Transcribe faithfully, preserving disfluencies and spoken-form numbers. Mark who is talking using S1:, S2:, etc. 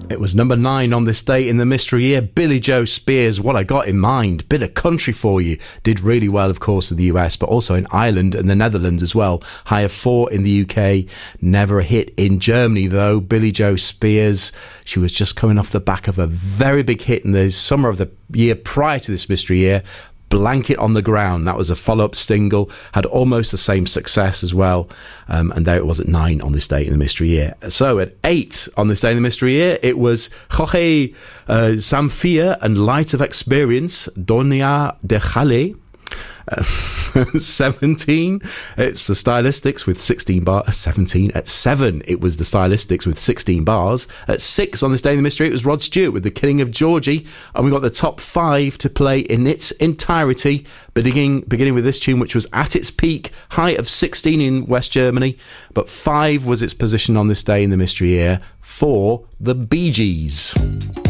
S1: It was number nine on this day in the mystery year. Billy Joe Spears, What I Got in Mind. Bit of country for you. Did really well, of course, in the U S, but also in Ireland and the Netherlands as well. High of four in the U K. Never a hit in Germany, though. Billy Joe Spears, she was just coming off the back of a very big hit in the summer of the year prior to this mystery year. Blanket on the Ground. That was a follow-up single, had almost the same success as well, um, and there it was at nine on this day in the mystery year. So at eight on this day in the mystery year, it was Jorge uh, Samphia and Light of Experience, Doña de Jale. Uh, seventeen, it's the Stylistics with sixteen bars. seventeen at seven, it was the Stylistics with sixteen bars. At six on this day in the mystery, it was Rod Stewart with The Killing of Georgie, and we got the top five to play in its entirety, beginning beginning with this tune, which was at its peak, high of sixteen in West Germany, but five was its position on this day in the mystery year for the Bee Gees.